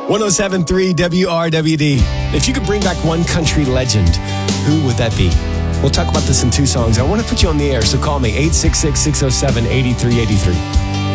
107.3 WRWD. If you could bring back one country legend, who would that be? We'll talk about this in two songs. I want to put you on the air, so call me 866-607-8383.